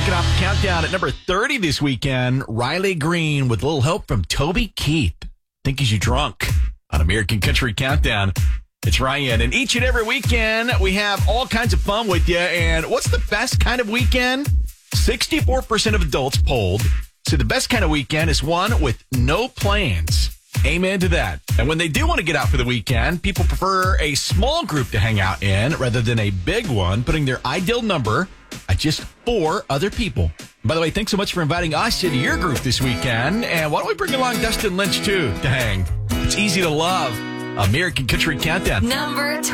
Kicking off the countdown at number 30 this weekend, Riley Green with a little help from Toby Keith. Think Is You Drunk on American Country Countdown. It's Ryan, and each and every weekend we have all kinds of fun with you. And what's the best kind of weekend? 64% of adults polled say the best kind of weekend is one with no plans. Amen to that. And when they do want to get out for the weekend, people prefer a small group to hang out in rather than a big one, putting their ideal number at just 4 other people. By the way, thanks so much for inviting us into your group this weekend. And why don't we bring along Dustin Lynch, too, to hang? It's easy to love. American Country Countdown. Number 20.